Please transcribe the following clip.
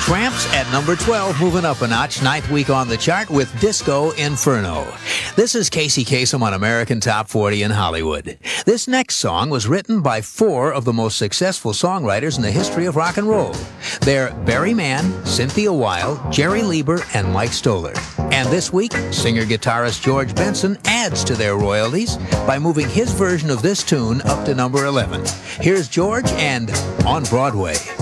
Tramps at number 12, moving up a notch, ninth week on the chart with Disco Inferno. This is Casey Kasem on American Top 40 in Hollywood. This next song was written by four of the most successful songwriters in the history of rock and roll. They're Barry Mann, Cynthia Weil, Jerry Lieber, and Mike Stoller. And this week, singer-guitarist George Benson adds to their royalties by moving his version of this tune up to number 11. Here's George and On Broadway.